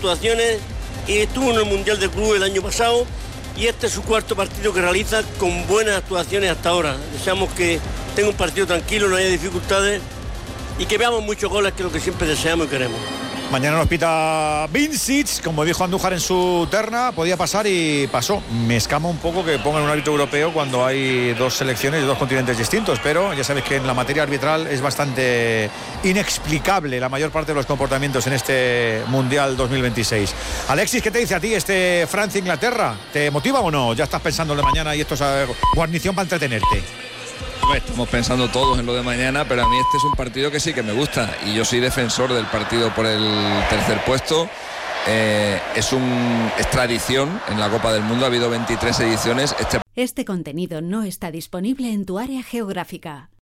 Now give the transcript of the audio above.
actuaciones y estuvo en el Mundial de Club el año pasado y este es su cuarto partido que realiza con buenas actuaciones hasta ahora. Deseamos que tenga un partido tranquilo, no haya dificultades y que veamos muchos goles, que es lo que siempre deseamos y queremos. Mañana nos pita Vincic, como dijo Andújar en su terna, podía pasar y pasó. Me escama un poco que pongan un árbitro europeo cuando hay dos selecciones de dos continentes distintos, pero ya sabes que en la materia arbitral es bastante inexplicable la mayor parte de los comportamientos en este Mundial 2026. Alexis, ¿qué te dice a ti este Francia-Inglaterra? ¿Te motiva o no? ¿Ya estás pensando en lo de mañana y esto es guarnición para entretenerte? Estamos pensando todos en lo de mañana, pero a mí este es un partido que sí que me gusta y yo soy defensor del partido por el tercer puesto. Es tradición en la Copa del Mundo, ha habido 23 ediciones. Este contenido no está disponible en tu área geográfica.